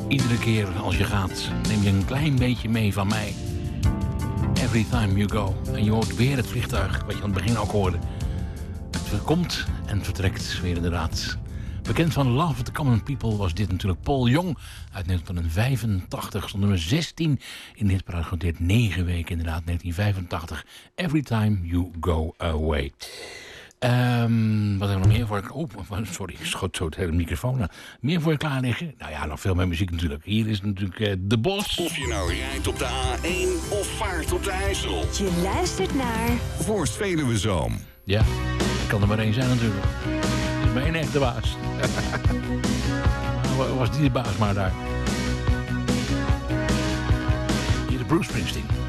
Iedere keer als je gaat, neem je een klein beetje mee van mij. Every time you go. En je hoort weer het vliegtuig, wat je aan het begin ook hoorde. Het komt en vertrekt weer inderdaad. Bekend van Love of the Common People was dit natuurlijk Paul Young. Uit 1985 stond nummer 16 in dit paraat genoteerd. 9 weken inderdaad, 1985. Every time you go away. Wat hebben we nog meer voor... Oh, sorry, ik schoot zo het hele microfoon aan. Meer voor je klaar liggen? Nou ja, nog veel meer muziek natuurlijk. Hier is natuurlijk De Bos. Of je nou rijdt op de A1 of vaart op de IJssel. Je luistert naar Voorst Veluwezoom. Ja, kan er maar één zijn natuurlijk. Dat is maar één echte baas. Was die de baas maar daar. Hier is Bruce Springsteen.